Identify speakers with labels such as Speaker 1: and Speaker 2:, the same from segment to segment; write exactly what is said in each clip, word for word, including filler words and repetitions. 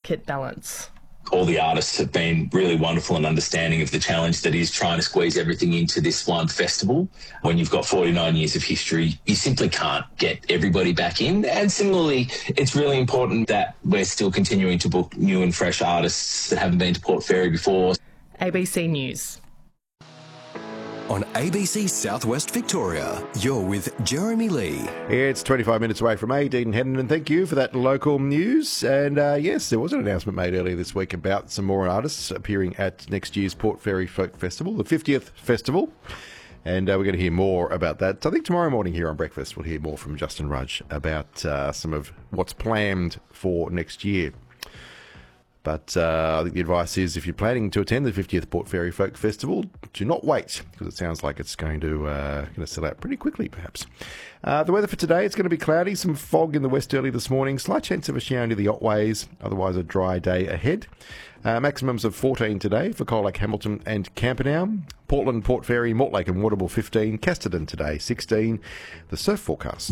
Speaker 1: delicate balance.
Speaker 2: All the artists have been really wonderful and understanding of the challenge that is trying to squeeze everything into this one festival. When you've got forty-nine years of history, you simply can't get everybody back in. And similarly, it's really important that we're still continuing to book new and fresh artists that haven't been to Port Fairy before.
Speaker 1: A B C News.
Speaker 3: On A B C Southwest Victoria, you're with Jeremy Lee.
Speaker 4: It's twenty-five minutes away from eight, Eden Hedden, and thank you for that local news. And uh, yes, there was an announcement made earlier this week about some more artists appearing at next year's Port Fairy Folk Festival, the fiftieth festival. And uh, we're going to hear more about that. I think tomorrow morning here on Breakfast, we'll hear more from Justin Rudge about uh, some of what's planned for next year. But uh, I think the advice is, if you're planning to attend the fiftieth Port Fairy Folk Festival, do not wait, because it sounds like it's going to uh, going to sell out pretty quickly, perhaps. Uh, the weather for today, it's going to be cloudy, some fog in the west early this morning, slight chance of a shower near the Otways, otherwise a dry day ahead. Uh, maximums of fourteen today for Colac, Hamilton and Camperdown. Portland, Port Fairy, Mortlake and Warrnambool fifteen. Casterton today sixteen. The surf forecast.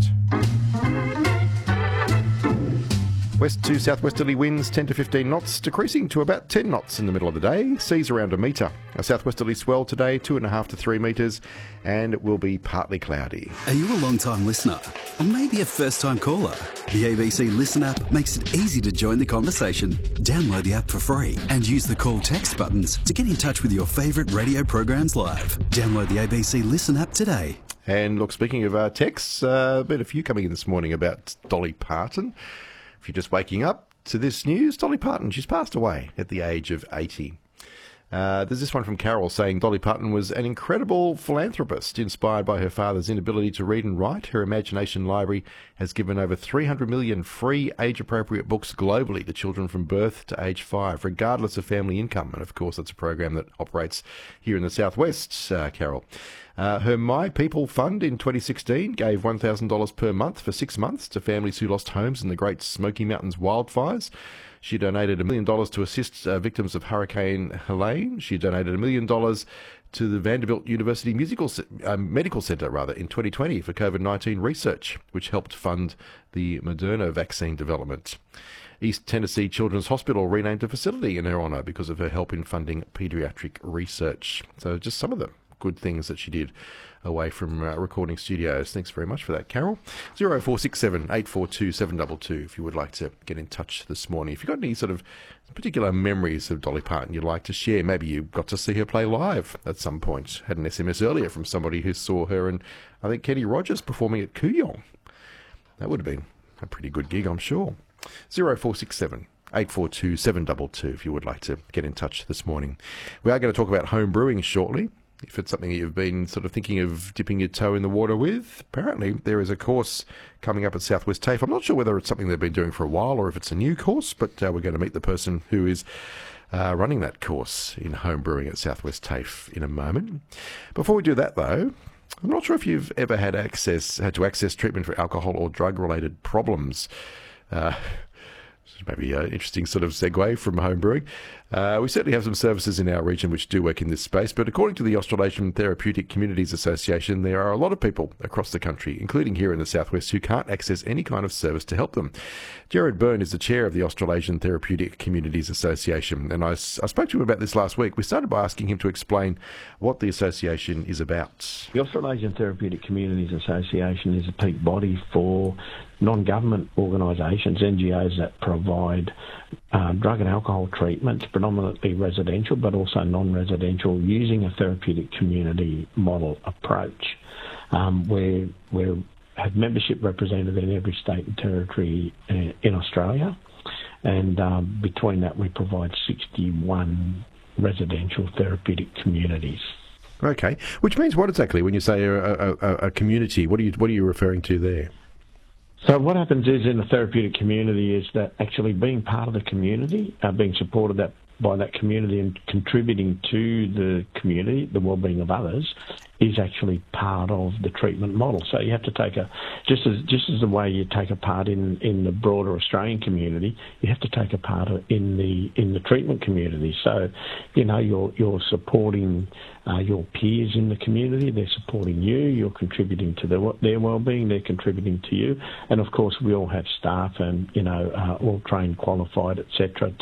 Speaker 4: West to southwesterly winds ten to fifteen knots, decreasing to about ten knots in the middle of the day. Seas around a metre. A southwesterly swell today, two and a half to three metres, and it will be partly cloudy.
Speaker 3: Are you a long-time listener? Or maybe a first-time caller? The A B C Listen app makes it easy to join the conversation. Download the app for free and use the call text buttons to get in touch with your favourite radio programs live. Download the A B C Listen app today.
Speaker 4: And look, speaking of uh, texts, uh, been a few coming in this morning about Dolly Parton. If you're just waking up to this news, Dolly Parton, she's passed away at the age of eighty. Uh, there's this one from Carol saying Dolly Parton was an incredible philanthropist. Inspired by her father's inability to read and write, her imagination library has given over three hundred million free age-appropriate books globally to children from birth to age five, regardless of family income. And of course, that's a program that operates here in the southwest, uh, Carol. Uh, her My People Fund in twenty sixteen gave one thousand dollars per month for six months to families who lost homes in the Great Smoky Mountains wildfires. She donated a million dollars to assist uh, victims of Hurricane Helene. She donated a million dollars to the Vanderbilt University Musical uh, Medical Center rather in twenty twenty for COVID nineteen research, which helped fund the Moderna vaccine development. East Tennessee Children's Hospital renamed a facility in her honour because of her help in funding paediatric research. So just some of the good things that she did away from uh, recording studios. Thanks very much for that, Carol. zero four six seven, eight four two, seven two two if you would like to get in touch this morning. If you've got any sort of particular memories of Dolly Parton you'd like to share, maybe you got to see her play live at some point. Had an S M S earlier from somebody who saw her and I think Kenny Rogers performing at Kooyong. That would have been a pretty good gig, I'm sure. zero four six seven, eight four two, seven two two if you would like to get in touch this morning. We are going to talk about home brewing shortly. If it's something that you've been sort of thinking of dipping your toe in the water with, apparently there is a course coming up at Southwest TAFE. I'm not sure whether it's something they've been doing for a while or if it's a new course, but uh, we're going to meet the person who is uh, running that course in home brewing at Southwest TAFE in a moment. Before we do that, though, I'm not sure if you've ever had access, had to access treatment for alcohol or drug-related problems. Uh, Maybe an interesting sort of segue from home brewing. Uh, we certainly have some services in our region which do work in this space, but according to the Australasian Therapeutic Communities Association, there are a lot of people across the country, including here in the southwest, who can't access any kind of service to help them. Jared Byrne is the chair of the Australasian Therapeutic Communities Association, and I, I spoke to him about this last week. We started by asking him to explain what the association is about.
Speaker 5: The Australasian Therapeutic Communities Association is a peak body for non-government organisations, N G Os that provide uh, drug and alcohol treatments, predominantly residential but also non-residential, using a therapeutic community model approach. Um, we're, we have membership represented in every state and territory uh, in Australia, and um, between that we provide sixty-one residential therapeutic communities.
Speaker 4: Okay, which means what exactly when you say a, a, a, a community? What are you what are you referring to there?
Speaker 5: So what happens is in the therapeutic community is that actually being part of the community, uh, being supported that by that community and contributing to the community, the well-being of others, is actually part of the treatment model. So you have to take a, just as just as the way you take a part in, in the broader Australian community, you have to take a part in the in the treatment community. So, you know, you're you're supporting uh, your peers in the community, they're supporting you, you're contributing to their their well-being, they're contributing to you, and of course we all have staff and, you know, uh, all trained, qualified, et cetera,